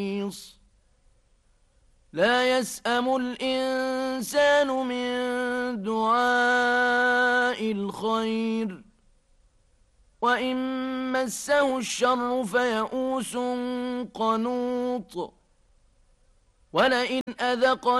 لا يسأم الإنسان من دعاء الخير وإن مسه الشر فيئوس قنوط ولئن أذقنا